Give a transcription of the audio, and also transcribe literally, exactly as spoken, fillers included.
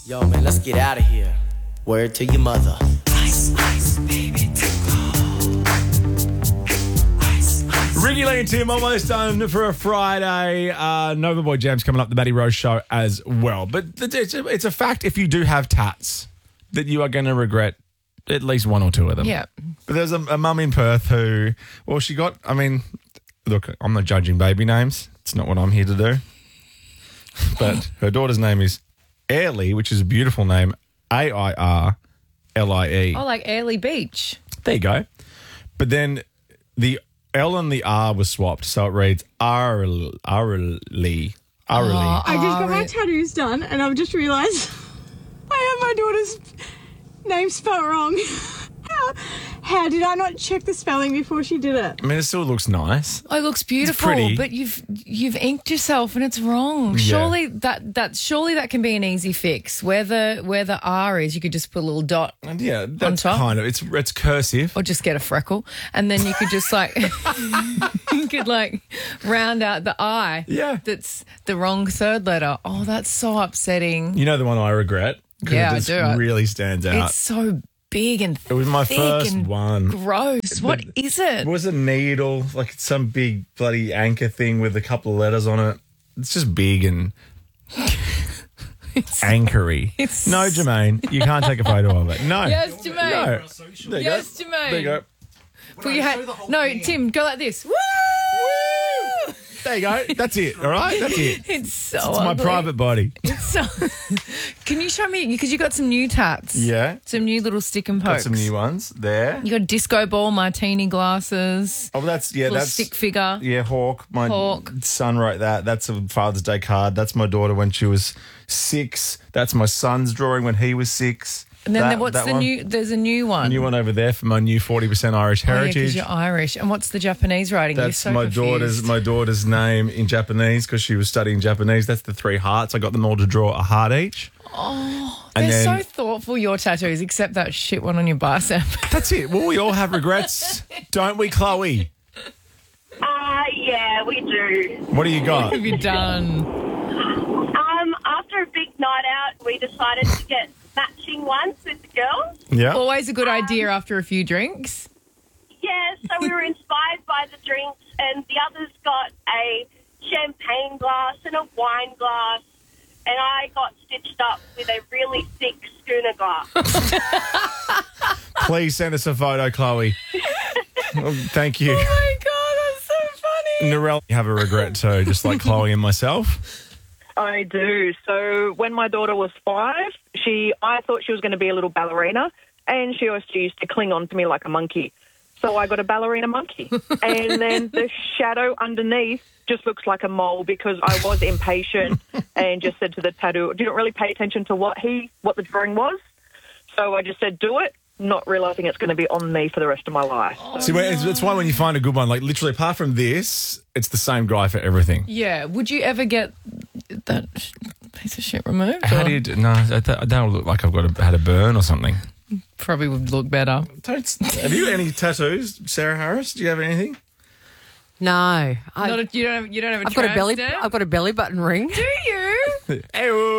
Yo, man, let's get out of here. Word to your mother. Ice, ice, baby, Ricky Lee and Tim almost done for a Friday. Uh, Nova Boy Jam's coming up, the Matty Rose Show as well. But it's a, it's a fact if you do have tats that you are going to regret at least one or two of them. Yeah. But there's a, a mum in Perth who, well, she got, I mean, look, I'm not judging baby names. It's not what I'm here to do. But her daughter's name is Airlie, which is a beautiful name, A I R L I E. Oh, like Airlie Beach. There you go. But then the L and the R was swapped, so it reads Arlie. Arlie. Arlie. Oh, I just got my Ari. tattoos done and I've just realised I have my daughter's name spelled wrong. How, how did I not check the spelling before she did it? I mean, it still looks nice. Oh, it looks beautiful, pretty. but you've you've inked yourself and it's wrong. Yeah. Surely that that surely that can be an easy fix. Where the where the R is, you could just put a little dot And yeah, that's top? kind of, it's it's cursive. or just get a freckle, and then you could just like you could like round out the I. Yeah. That's the wrong third letter. Oh, that's so upsetting. You know the one I regret? 'Cause Yeah, it I just do. I- really stands out. It's so big and It was my thick first and one. gross. What is it? It was a needle, like it's some big bloody anchor thing with a couple of letters on it. It's just big and anchory. it's- No, Jermaine, you can't take a photo of it. No. Yes, Jermaine. No. There you Yes, go. Jermaine. There you go. Put your hand. No, Tim, go like this. Woo! There you go. That's it. All right? That's it. It's so It's my ugly. private body. It's so. Can you show me? Because you got some new tats. Yeah. Some new little stick and Got pokes. some new ones there. You got disco ball martini glasses. Oh, that's, yeah, little that's. stick figure. Yeah, Hawk. My Hawk. son wrote that. That's a Father's Day card. That's my daughter when she was six. That's my son's drawing when he was six. And then That- there- what's that the one. new? There's a new one. New one over there for my new forty percent Irish Oh, yeah, heritage. because you're Irish. And what's the Japanese writing? That's you're so my confused. daughter's my daughter's name in Japanese because she was studying Japanese. That's the three hearts. I got them all to draw a heart each. Oh, And they're then- so thoughtful. Your tattoos, except that shit one on your bicep. That's it. Well, we all have regrets, don't we, Chloe? Uh, yeah, we do. What do you got? What have you done? Um, after a big night out, we decided to get matching ones with the girls. Yeah. Always a good idea after a few drinks. Yeah, so we were inspired by the drinks, and the others got a champagne glass and a wine glass, and I got stitched up with a really thick schooner glass. Please send us a photo, Chloe. Oh, thank you. Oh my god, that's so funny. Narelle, you have a regret too, just like Chloe and myself. I do. So when my daughter was five, she I thought she was going to be a little ballerina, and she also used to cling on to me like a monkey. So I got a ballerina monkey. And then the shadow underneath just looks like a mole because I was impatient and just said to the tattoo, didn't really pay attention to what he, what the drawing was. So I just said, do it, not realising it's going to be on me for the rest of my life. See, when- it's, it's why when you find a good one, like literally apart from this, it's the same guy for everything. Yeah. Would you ever get that sh- piece of shit removed? How or- do you? do- No, that, that'll look like I've got a, had a burn or something. Probably would look better. Don't, have you got any tattoos, Sarah Harris? Do you have anything? No, I, Not a, you don't have. You don't have a I've got a tramp belly. stamp? I've got a belly button ring. Do you? Hey,